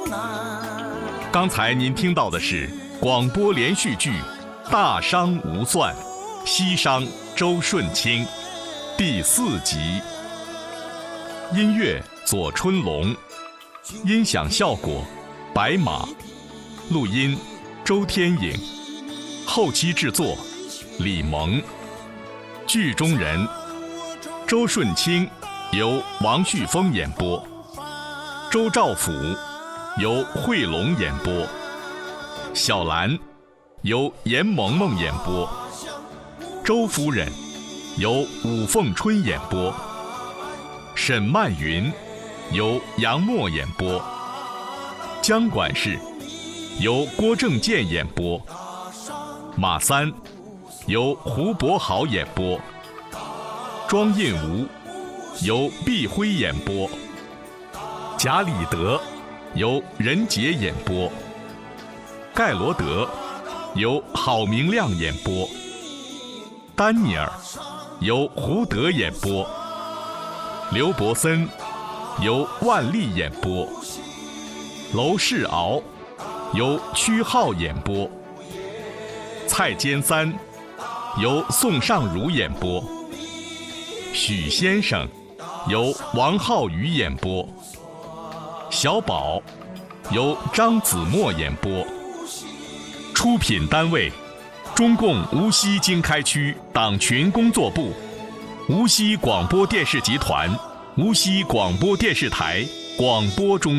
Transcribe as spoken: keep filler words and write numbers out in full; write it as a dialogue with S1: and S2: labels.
S1: 刚才您听到的是广播连续剧《大商无算》，西商周舜钦第四集。音乐左春龙，音响效果白马，录音周天颖，后期制作李萌。剧中人周舜钦由王旭峰演播，周兆甫由惠龙演播，小兰由严萌萌演播，周夫人由武凤春演播，沈曼云由杨默演播，江管事由郭正健演播，马三由胡博豪演播，庄印吾由毕辉演播，贾里德由任杰演播，盖罗德由郝明亮演播，丹尼尔由胡德演播，刘伯森由万历演播，娄世敖由屈浩演播，蔡坚三由宋尚儒演播，许先生由王浩宇演播，小宝由张子墨演播。出品单位：中共无锡经开区党群工作部、无锡广播电视集团、无锡广播电视台广播中